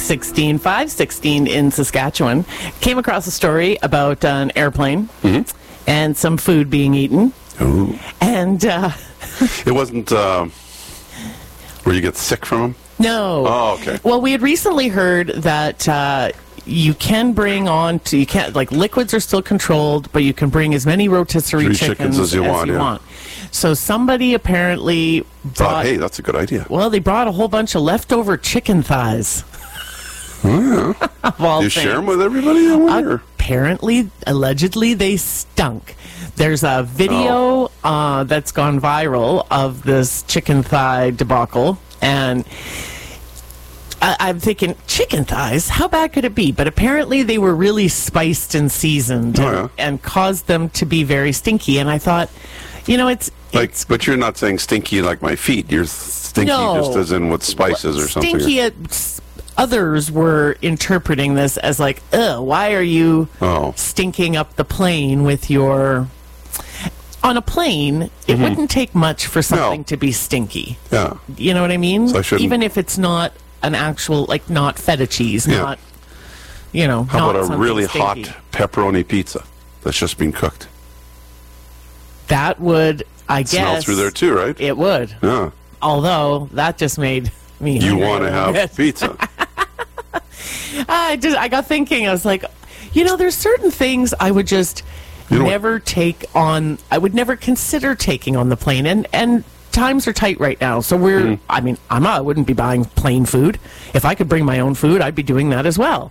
516 in Saskatchewan. Came across a story about an airplane and some food being eaten. Ooh. And It wasn't where you get sick from them? no. Oh, okay. Well, we had recently heard that you can bring on to, you can't, like, liquids are still controlled, but you can bring as many rotisserie chickens as you want. So somebody apparently brought, Hey, that's a good idea. well, they brought a whole bunch of leftover chicken thighs. Oh, yeah. Of all You things. share them with everybody? I wonder. Apparently, allegedly, they stunk. There's a video that's gone viral of this chicken thigh debacle, and I'm thinking, chicken thighs, how bad could it be? But apparently they were really spiced and seasoned and caused them to be very stinky. And I thought, it's But you're not saying stinky like my feet. You're stinky just as in with spices or something. stinky. Others were interpreting this as like, why are you stinking up the plane with your... On a plane, it wouldn't take much for something to be stinky. Yeah. You know what I mean? So I shouldn't- Even if it's not an actual, like, not feta cheese, not, How not about a something really stinky. hot pepperoni pizza that's just been cooked? That would, I guess... Smell through there too, right? It would. Yeah. Although, that just made me... You hungry want to a little have bit. pizza. I got thinking, I was like, there's certain things I would just never take on, I would never consider taking on the plane. And times are tight right now. So I wouldn't be buying plane food. If I could bring my own food, I'd be doing that as well.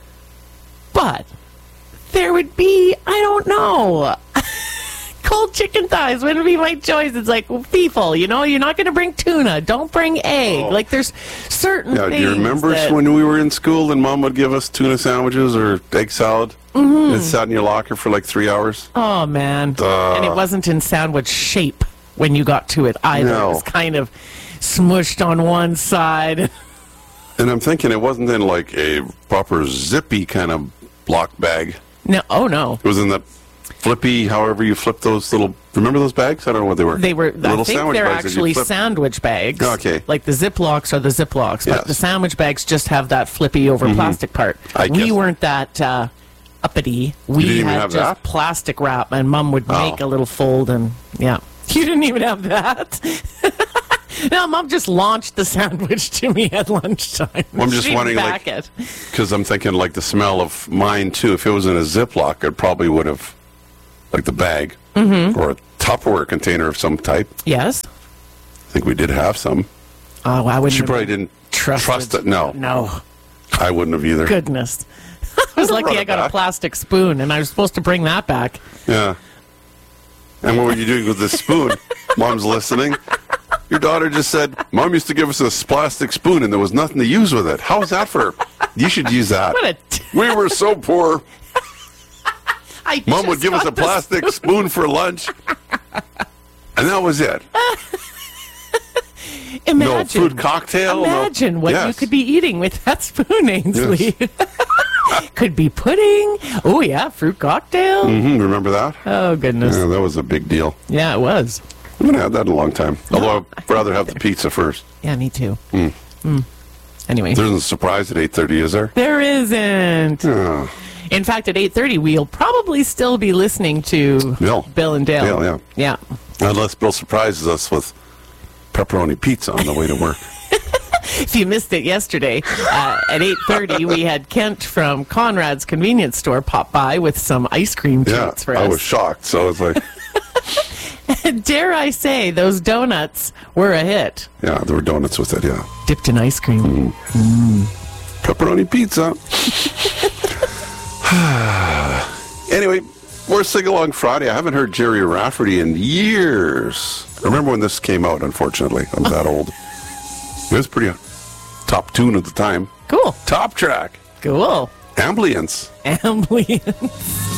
But there would be, I don't know, cold chicken thighs wouldn't be my choice. It's like, people, you're not going to bring tuna. Don't bring egg. Like, there's certain things. Do you remember when we were in school and Mom would give us tuna sandwiches or egg salad? And it sat in your locker for like 3 hours? Oh, man. And it wasn't in sandwich shape when you got to it either. No. It was kind of smushed on one side. And I'm thinking it wasn't in like a proper zippy kind of block bag. No. Oh, no. It was in the flippy, however you flip those little... Remember those bags? I don't know what they were. They were, little I think sandwich they're bags that you actually flip. sandwich bags. Okay. Like the Ziplocs are the Ziplocs, but Yes. the sandwich bags just have that flippy over plastic part. I We guess. weren't that uppity. We didn't even had have just that? plastic wrap, and Mom would make a little fold, and You didn't even have that? No, Mom just launched the sandwich to me at lunchtime. Well, I'm just She wondering, didn't back like, it. because I'm thinking, like, the smell of mine, too. If it was in a Ziploc, it probably would have, like, the bag or a Tupperware container of some type. Yes. I think we did have some. Oh, I wouldn't She have probably didn't trust it. No, No. I wouldn't have either. Goodness. I was lucky I got a plastic spoon, and I was supposed to bring that back. Yeah. And what were you doing with this spoon? Mom's listening. Your daughter just said, Mom used to give us a plastic spoon and there was nothing to use with it. How was that for? You should use that. What We were so poor. Mom would just give us got a plastic the spoon for lunch. And that was it. Imagine. No fruit cocktail. Imagine what you Yes. could be eating with that spoon, Ainsley. Could be pudding. Oh, yeah, fruit cocktail. Remember that? Oh, goodness. Yeah, that was a big deal. Yeah, it was. I haven't had that in a long time. Although I'd rather have the pizza first. Yeah, me too. Anyway. There isn't a surprise at 8:30, is there? There isn't. Oh. In fact, at 8:30, we'll probably still be listening to Bill and Dale. Bill, yeah. Yeah. Unless Bill surprises us with pepperoni pizza on the way to work. If you missed it yesterday, at 8:30, we had Kent from Conrad's convenience store pop by with some ice cream treats for us. I was shocked. So it's like, Dare I say, those donuts were a hit. yeah, there were donuts with it, yeah. Dipped in ice cream. Pepperoni pizza. Anyway, we're Sing-Along Friday. I haven't heard Jerry Rafferty in years. I remember when this came out, unfortunately. I'm that old. It was pretty top tune at the time. Cool. Top track. Cool. Ambience. Ambience.